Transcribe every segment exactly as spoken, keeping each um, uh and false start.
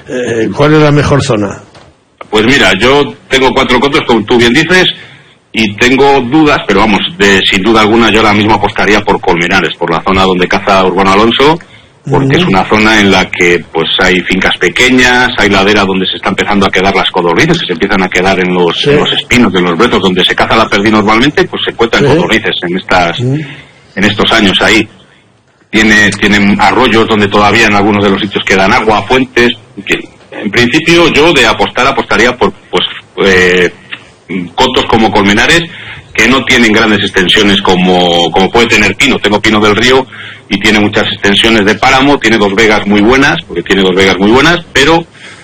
eh, ¿cuál es la mejor zona? Pues mira, yo tengo cuatro cotos, como tú bien dices, y tengo dudas, pero vamos, de, sin duda alguna yo ahora mismo apostaría por Colmenares, por la zona donde caza Urbano Alonso, porque uh-huh. es una zona en la que pues hay fincas pequeñas, hay ladera donde se está empezando a quedar las codornices, que se empiezan a quedar en los, sí. en los espinos, en los brezos, donde se caza la perdiz normalmente, pues se encuentran sí. codornices en estas, uh-huh. en estos años ahí. Tiene, tienen arroyos donde todavía en algunos de los sitios quedan agua, fuentes, en fin. En principio yo de apostar apostaría por pues eh, cotos como Colmenares, que no tienen grandes extensiones como, como puede tener Pino. Tengo Pino del Río y tiene muchas extensiones de páramo, tiene dos vegas muy buenas, porque tiene dos vegas muy buenas, pero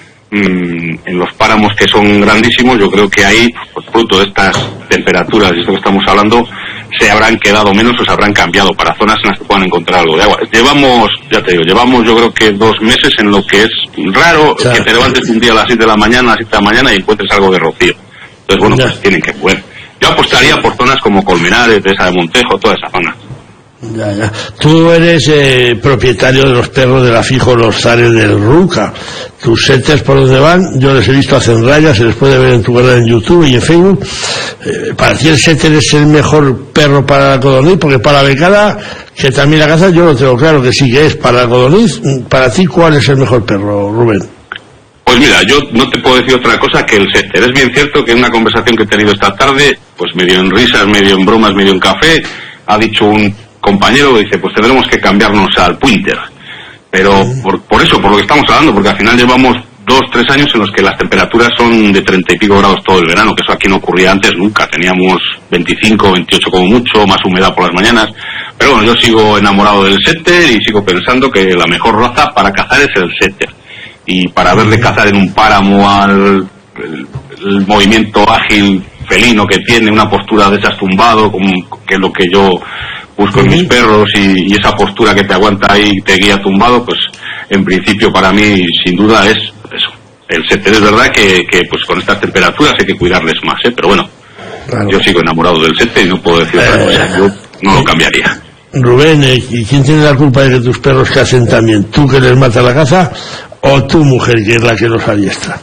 mmm, en los páramos que son grandísimos, yo creo que ahí, pues, fruto de estas temperaturas y esto que estamos hablando, se habrán quedado menos o se habrán cambiado para zonas en las que puedan encontrar algo de agua. Llevamos, ya te digo, llevamos yo creo que dos meses en lo que es raro ya. que te levantes un día a las siete de la mañana, a las siete de la mañana y encuentres algo de rocío. Entonces, bueno, ya. pues tienen que poder. Yo apostaría por zonas como Colmenares, Teresa de Montejo, toda esa zona. Ya, ya. Tú eres eh, propietario de los perros de la Fijo Los Zares del Ruca. Tus setters por donde van, yo les he visto hacer rayas, se les puede ver en tu canal en YouTube y en Facebook. Eh, para ti el setter es el mejor perro para la codorniz, porque para la becada, que también la caza, yo lo tengo claro que sí que es. Para la codorniz, para ti, ¿cuál es el mejor perro, Rubén? Pues mira, yo no te puedo decir otra cosa que el setter. Es bien cierto que en una conversación que he tenido esta tarde, pues medio en risas, medio en bromas, medio en café, ha dicho un compañero, dice, pues tendremos que cambiarnos al Pointer. Pero por, por eso, por lo que estamos hablando, porque al final llevamos dos, tres años en los que las temperaturas son de treinta y pico grados todo el verano, que eso aquí no ocurría antes nunca. Teníamos veinticinco, veintiocho como mucho, más humedad por las mañanas. Pero bueno, yo sigo enamorado del setter y sigo pensando que la mejor raza para cazar es el setter. Y para verle cazar en un páramo al el, el movimiento ágil felino que tiene, una postura de esas tumbado, como, que es lo que yo busco en mis perros, y, y esa postura que te aguanta ahí y te guía tumbado, pues en principio para mí sin duda es eso. El setter es verdad que, que pues con estas temperaturas hay que cuidarles más, ¿eh? Pero bueno, claro. Yo sigo enamorado del setter y no puedo decir otra cosa, yo no lo cambiaría. Rubén, ¿y quién tiene la culpa de que tus perros cacen también? ¿Tú que les mata la caza o tu mujer que es la que los adiestra?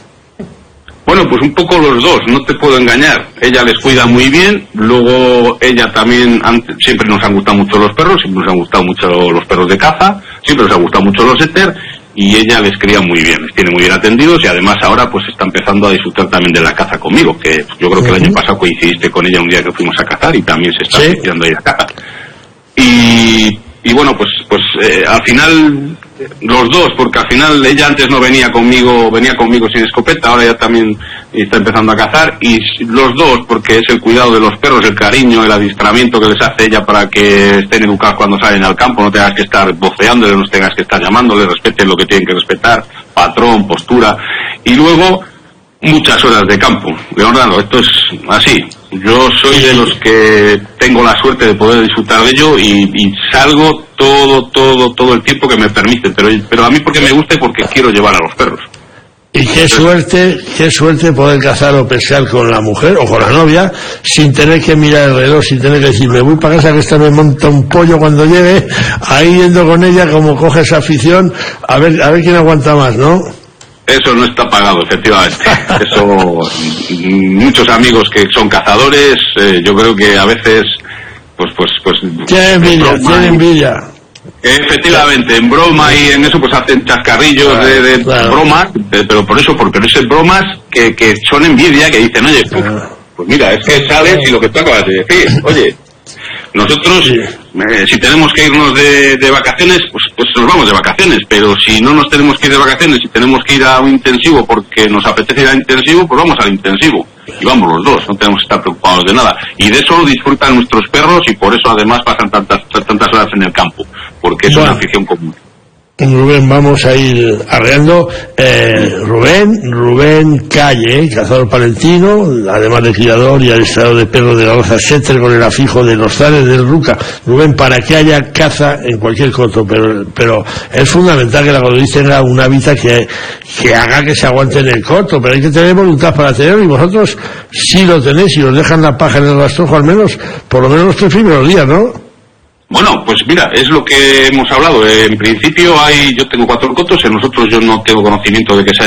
Bueno, pues un poco los dos, no te puedo engañar. Ella les cuida muy bien, luego ella también, antes, siempre nos han gustado mucho los perros, siempre nos han gustado mucho los perros de caza, siempre nos han gustado mucho los setter, y ella les cría muy bien, les tiene muy bien atendidos, y además ahora pues está empezando a disfrutar también de la caza conmigo, que yo creo que el año pasado coincidiste con ella un día que fuimos a cazar y también se está ¿Sí? aficionando a ir a caza. Y, y bueno, pues, pues eh, al final... los dos, porque al final ella antes no venía conmigo, venía conmigo sin escopeta, ahora ya también está empezando a cazar, y los dos, porque es el cuidado de los perros, el cariño, el adiestramiento que les hace ella para que estén educados cuando salen al campo, no tengas que estar voceándoles, no tengas que estar llamándoles, respeten lo que tienen que respetar, patrón, postura, y luego muchas horas de campo. Leonardo, esto es así. Yo soy de los que tengo la suerte de poder disfrutar de ello y, y salgo todo, todo, todo el tiempo que me permiten, pero, pero a mí porque me gusta y porque quiero llevar a los perros. Y qué suerte, qué suerte poder cazar o pescar con la mujer o con la novia sin tener que mirar el reloj, sin tener que decir, me voy para casa que esta me monta un pollo cuando llegue, ahí yendo con ella como coge esa afición, a ver, a ver quién aguanta más, ¿no? Eso no está pagado, efectivamente. Eso, muchos amigos que son cazadores, eh, yo creo que a veces, pues, pues, pues. Tiene envidia, tiene envidia. Efectivamente, en broma y en eso pues hacen chascarrillos claro, de, de claro. bromas, pero por eso, porque es bromas que, que son envidia, que dicen, oye, pues, pues mira, es que sales y lo que tú acabas de decir, oye, nosotros, sí. eh, si tenemos que irnos de, de vacaciones, pues, pues nos vamos de vacaciones, pero si no nos tenemos que ir de vacaciones, si tenemos que ir a un intensivo porque nos apetece ir a intensivo, pues vamos al intensivo. Y vamos los dos, no tenemos que estar preocupados de nada. Y de eso disfrutan nuestros perros y por eso además pasan tantas, tantas horas en el campo, porque es bueno, una afición común. Rubén, vamos a ir arreando. Eh, Rubén, Rubén Calle, cazador palentino, además de criador y adiestrador de perros de la raza setter con el afijo de los Zares del Ruca. Rubén, para que haya caza en cualquier coto, pero, pero es fundamental que la codorniz tenga un hábitat que, que haga que se aguante en el coto, pero hay que tener voluntad para tenerlo, y vosotros sí lo tenéis, y os dejan la paja en el rastrojo al menos, por lo menos los tres primeros días, ¿no? Bueno, pues mira, es lo que hemos hablado. En principio hay, yo tengo cuatro cotos, en nosotros yo no tengo conocimiento de que se